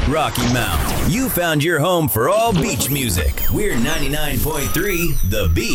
Rocky Mount, you found your home for all beach music. We're 99.3 The Beat.